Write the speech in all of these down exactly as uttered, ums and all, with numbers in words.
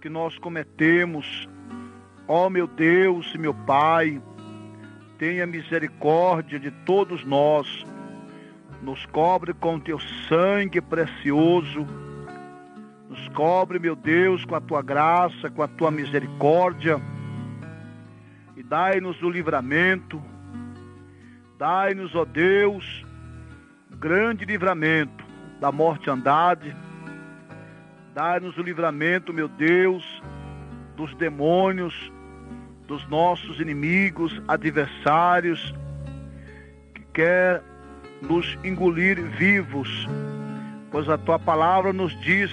que nós cometemos. Ó meu Deus e meu Pai, tenha misericórdia de todos nós. Nos cobre com teu sangue precioso. Nos cobre, meu Deus, com a tua graça, com a tua misericórdia. E dai-nos o livramento. Dai-nos, ó Deus, grande livramento da mortandade. Dai-nos o livramento, meu Deus, dos demônios, dos nossos inimigos, adversários, que quer nos engolir vivos. Pois a tua palavra nos diz,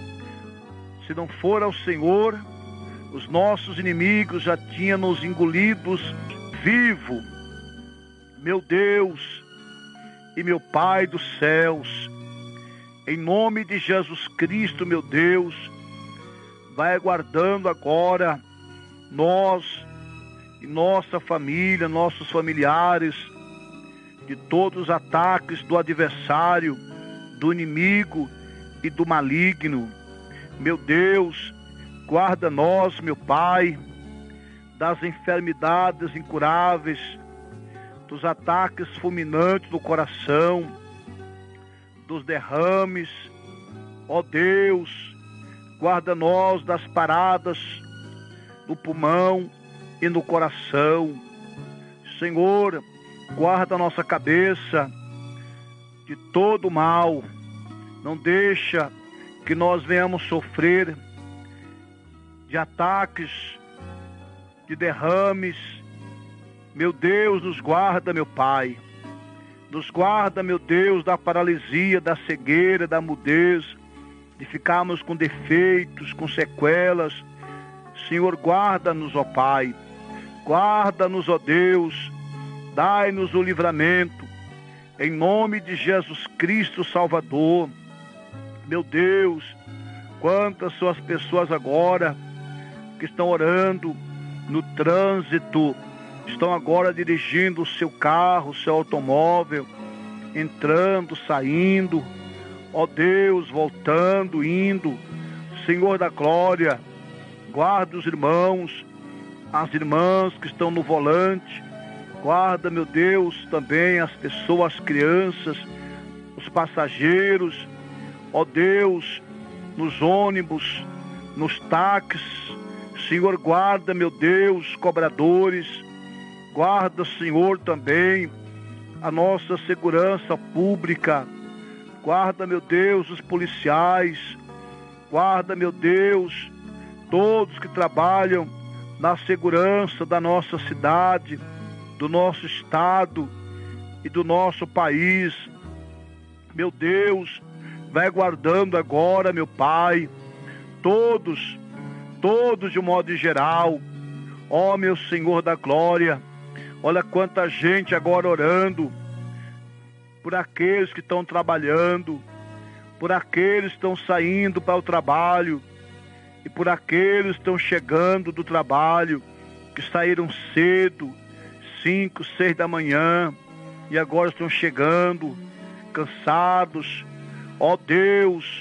se não for ao Senhor, os nossos inimigos já tinham nos engolidos vivo. Meu Deus e meu Pai dos céus, em nome de Jesus Cristo, meu Deus, vai guardando agora nós e nossa família, nossos familiares, de todos os ataques do adversário, do inimigo e do maligno. Meu Deus, guarda nós, meu Pai, das enfermidades incuráveis, dos ataques fulminantes do coração, dos derrames. Ó Deus, guarda nós das paradas no pulmão e no coração. Senhor, guarda a nossa cabeça de todo mal. Não deixa que nós venhamos sofrer de ataques, de derrames. Meu Deus, nos guarda, meu Pai. Nos guarda, meu Deus, da paralisia, da cegueira, da mudez, de ficarmos com defeitos, com sequelas. Senhor, guarda-nos, ó Pai. Guarda-nos, ó Deus. Dai-nos o livramento. Em nome de Jesus Cristo Salvador. Meu Deus, quantas são as pessoas agora que estão orando no trânsito, estão agora dirigindo o seu carro, o seu automóvel, entrando, saindo, ó Deus, voltando, indo. Senhor da glória, guarda os irmãos, as irmãs que estão no volante. Guarda, meu Deus, também as pessoas, as crianças, os passageiros, ó Deus, nos ônibus, nos táxis. Senhor, guarda, meu Deus, cobradores. Guarda, Senhor, também a nossa segurança pública. Guarda, meu Deus, os policiais. Guarda, meu Deus, todos que trabalham na segurança da nossa cidade, do nosso estado e do nosso país. Meu Deus, vai guardando agora, meu Pai, todos, todos de um modo geral. Ó, meu Senhor da glória, olha quanta gente agora orando por aqueles que estão trabalhando, por aqueles que estão saindo para o trabalho e por aqueles que estão chegando do trabalho, que saíram cedo, cinco, seis da manhã, e agora estão chegando cansados. Ó Deus,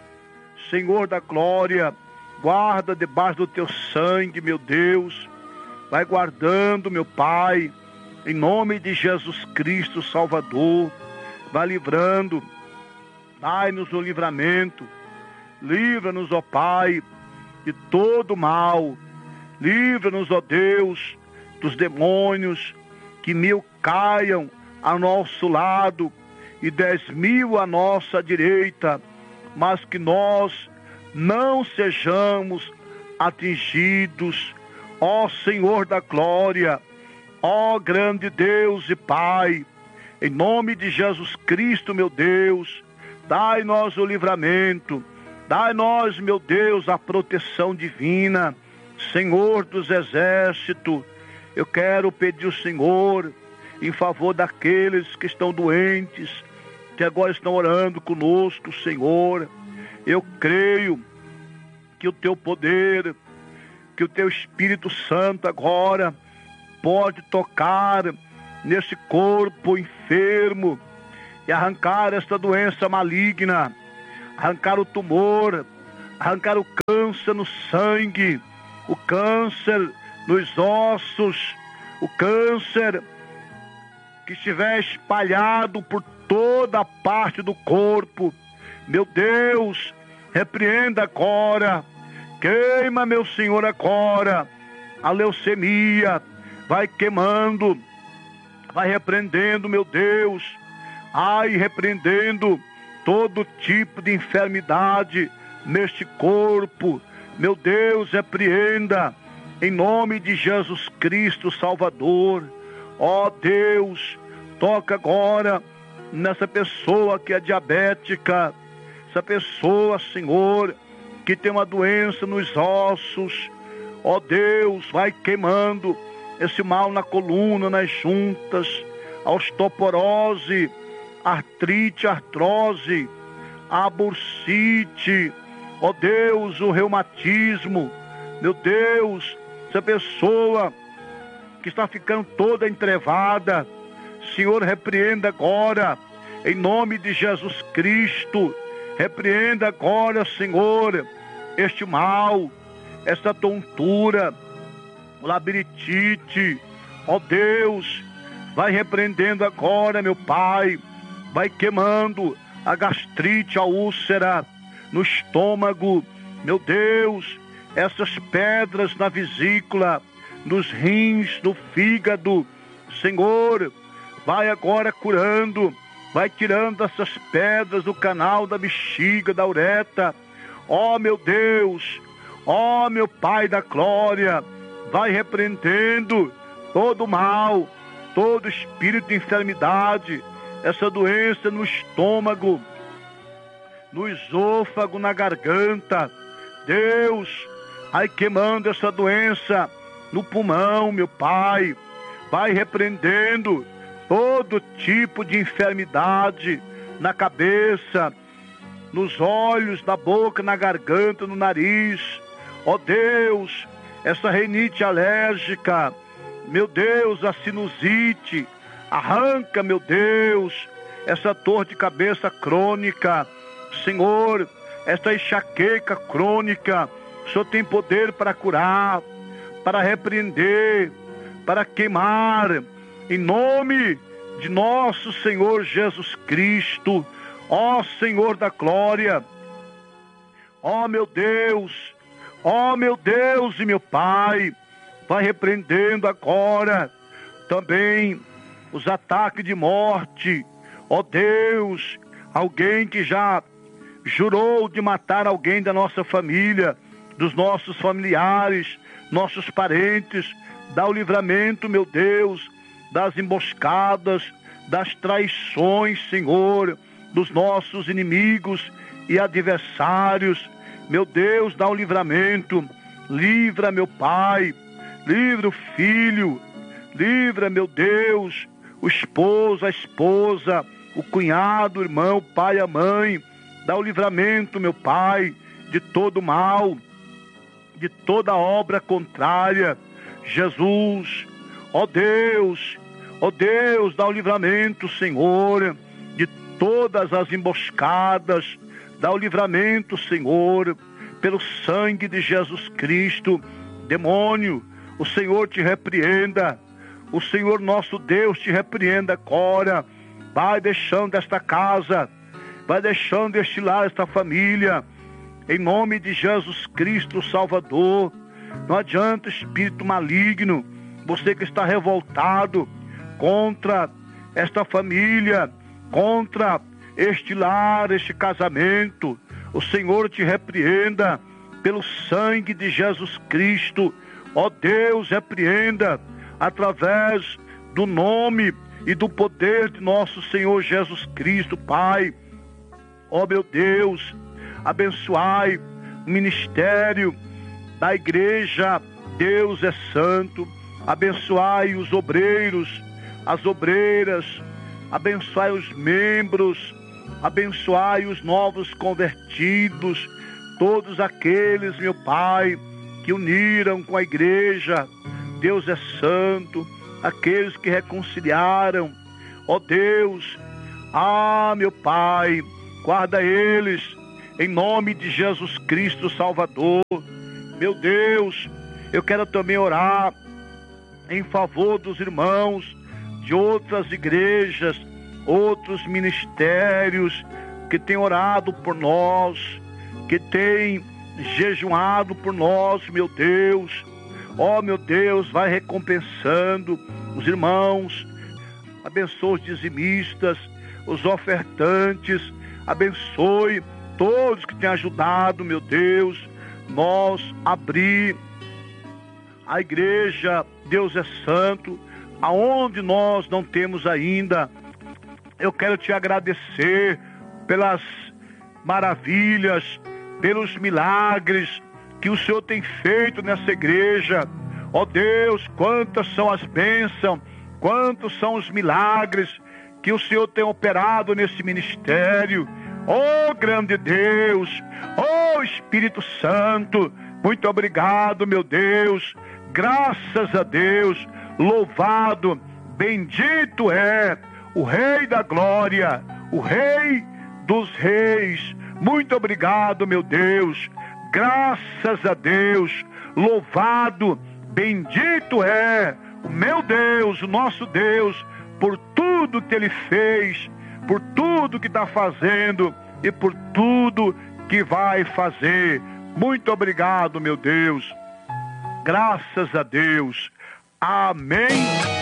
Senhor da glória, guarda debaixo do teu sangue, meu Deus. Vai guardando, meu Pai, em nome de Jesus Cristo Salvador. Vai livrando. Dai-nos o livramento. Livra-nos, ó Pai, de todo mal. Livra-nos, ó Deus, dos demônios, que mil caiam ao nosso lado e dez mil à nossa direita, mas que nós não sejamos atingidos. Ó Senhor da glória, ó grande Deus e Pai, em nome de Jesus Cristo, meu Deus, dai-nós o livramento, dai-nós, meu Deus, a proteção divina. Senhor dos exércitos, eu quero pedir ao Senhor em favor daqueles que estão doentes, que agora estão orando conosco, Senhor. Eu creio que o teu poder, que o teu Espírito Santo agora pode tocar nesse corpo enfermo e arrancar esta doença maligna, arrancar o tumor, arrancar o câncer no sangue, o câncer nos ossos, o câncer que estiver espalhado por toda a parte do corpo. Meu Deus, repreenda agora, queima, meu Senhor, agora a leucemia, vai queimando, vai repreendendo, meu Deus, ai, repreendendo todo tipo de enfermidade neste corpo. Meu Deus, repreenda em nome de Jesus Cristo Salvador. Ó Deus, toca agora nessa pessoa que é diabética, essa pessoa, Senhor, que tem uma doença nos ossos. Ó Deus, vai queimando esse mal na coluna, nas juntas, a osteoporose, artrite, artrose, a bursite, ó Deus, o reumatismo. Meu Deus, essa pessoa que está ficando toda entrevada, Senhor, repreenda agora, em nome de Jesus Cristo, repreenda agora, Senhor, este mal, esta tontura, labirintite, ó Deus, vai repreendendo agora, meu Pai, vai queimando a gastrite, a úlcera no estômago, meu Deus, essas pedras na vesícula, nos rins, no fígado, Senhor, vai agora curando, vai tirando essas pedras do canal da bexiga, da uretra, ó meu Deus, ó meu Pai da glória, vai repreendendo todo mal, todo espírito de enfermidade, essa doença no estômago, no esôfago, na garganta. Deus, vai queimando essa doença no pulmão, meu Pai, vai repreendendo todo tipo de enfermidade na cabeça, nos olhos, na boca, na garganta, no nariz. Ó Deus, essa rinite alérgica, meu Deus, a sinusite, arranca, meu Deus, essa dor de cabeça crônica, Senhor, essa enxaqueca crônica, o Senhor tem poder para curar, para repreender, para queimar, em nome de nosso Senhor Jesus Cristo. Ó Senhor da glória, ó meu Deus, ó meu Deus e meu Pai, vai repreendendo agora também os ataques de morte. Ó Deus, alguém que já jurou de matar alguém da nossa família, dos nossos familiares, nossos parentes, dá o livramento, meu Deus, das emboscadas, das traições, Senhor, dos nossos inimigos e adversários. Meu Deus, dá o livramento, livra, meu Pai, livra o filho, livra, meu Deus, o esposo, a esposa, o cunhado, o irmão, o pai, a mãe, dá o livramento, meu Pai, de todo mal, de toda obra contrária. Jesus, ó Deus, ó Deus, dá o livramento, Senhor, de todas as emboscadas, dá o livramento, Senhor, pelo sangue de Jesus Cristo. Demônio, o Senhor te repreenda, o Senhor nosso Deus te repreenda agora. Vai deixando esta casa, vai deixando este lar, esta família, em nome de Jesus Cristo Salvador. Não adianta, espírito maligno, você que está revoltado contra esta família, contra este lar, este casamento, o Senhor te repreenda pelo sangue de Jesus Cristo. Ó Deus, repreenda através do nome e do poder de nosso Senhor Jesus Cristo, Pai. Ó meu Deus, abençoai o ministério da igreja Deus é Santo, abençoai os obreiros, as obreiras, abençoai os membros, abençoai os novos convertidos, todos aqueles, meu Pai, que uniram com a igreja Deus é Santo, aqueles que reconciliaram. Ó Deus, ah, meu Pai, guarda eles em nome de Jesus Cristo Salvador. Meu Deus, eu quero também orar em favor dos irmãos de outras igrejas, outros ministérios que têm orado por nós, que têm jejuado por nós, meu Deus. Ó, meu Deus, vai recompensando os irmãos, abençoa os dizimistas, os ofertantes, abençoe todos que têm ajudado, meu Deus, nós abrir a igreja Deus é Santo, aonde nós não temos ainda. Eu quero te agradecer pelas maravilhas, pelos milagres que o Senhor tem feito nessa igreja. Ó Deus, quantas são as bênçãos, quantos são os milagres que o Senhor tem operado nesse ministério. Ó grande Deus, ó Espírito Santo, muito obrigado, meu Deus. Graças a Deus, louvado, bendito é o Rei da Glória, o Rei dos Reis. Muito obrigado, meu Deus. Graças a Deus, louvado, bendito é o meu Deus, o nosso Deus, por tudo que Ele fez, por tudo que está fazendo e por tudo que vai fazer. Muito obrigado, meu Deus. Graças a Deus. Amém.